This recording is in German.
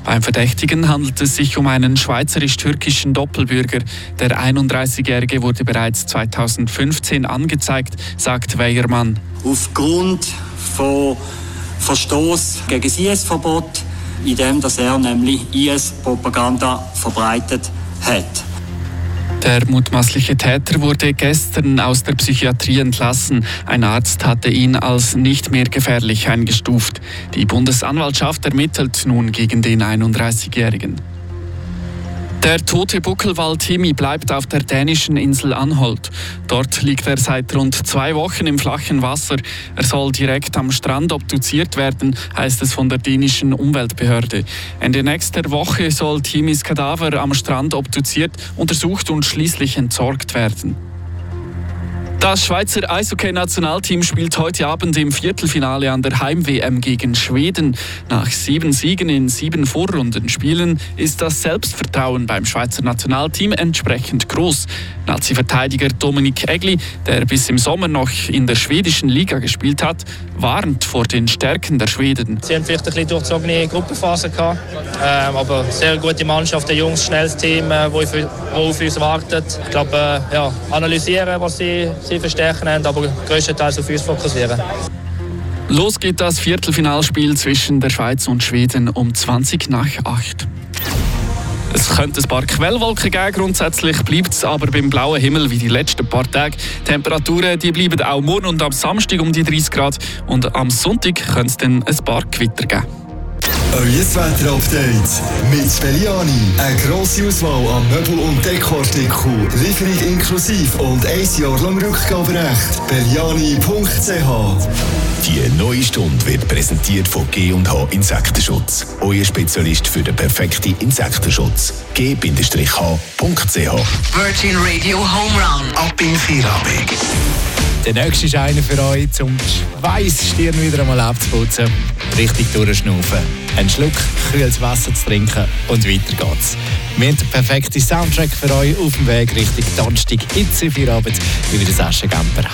Beim Verdächtigen handelt es sich um einen schweizerisch-türkischen Doppelbürger. Der 31-Jährige wurde bereits 2015 angezeigt, sagt Weyermann. Aufgrund von Verstoß gegen das IS-Verbot, indem er nämlich IS-Propaganda verbreitet hat. Der mutmaßliche Täter wurde gestern aus der Psychiatrie entlassen. Ein Arzt hatte ihn als nicht mehr gefährlich eingestuft. Die Bundesanwaltschaft ermittelt nun gegen den 31-Jährigen. Der tote Buckelwal Timmy bleibt auf der dänischen Insel Anholt. Dort liegt er seit rund 2 Wochen im flachen Wasser. Er soll direkt am Strand obduziert werden, heißt es von der dänischen Umweltbehörde. Ende nächster Woche soll Timmys Kadaver am Strand obduziert, untersucht und schließlich entsorgt werden. Das Schweizer Eishockey-Nationalteam spielt heute Abend im Viertelfinale an der Heim-WM gegen Schweden. Nach 7 Siegen in 7 Vorrundenspielen ist das Selbstvertrauen beim Schweizer Nationalteam entsprechend groß. Nazi-Verteidiger Dominik Egli, der bis im Sommer noch in der schwedischen Liga gespielt hat, warnt vor den Stärken der Schweden. Sie haben vielleicht ein bisschen durchzogene Gruppenphase gehabt, aber sehr gute Mannschaft, der Jungs, schnelles Team, das auf uns wartet. Ich glaube, analysieren, was sie für Stärken haben, aber größtenteils auf uns fokussieren. Los geht das Viertelfinalspiel zwischen der Schweiz und Schweden um 20:08. Es könnte ein paar Quellwolken geben, grundsätzlich bleibt es aber beim blauen Himmel wie die letzten paar Tage. Die Temperaturen die bleiben auch morgen und am Samstag um die 30 Grad und am Sonntag könnte es dann ein paar Gewitter geben. Euer Wetter-Update mit Belliani. Eine grosse Auswahl an Möbel- und Dekoartikeln. Lieferung inklusive und 1 Jahr lang Rückgaberecht. Belliani.ch. Die neue Stunde wird präsentiert von G&H Insektenschutz. Euer Spezialist für den perfekten Insektenschutz. G-H.ch. Virgin Radio Home Run. Ab in Feierabend. Der nächste ist einer für euch, um die Weissstirn wieder einmal abzuputzen. Richtig durchschnaufen. Einen Schluck kühles Wasser zu trinken und weiter geht's. Wir haben den perfekten Soundtrack für euch auf dem Weg Richtung Donnerstag in Feierabend über das Aschengamper.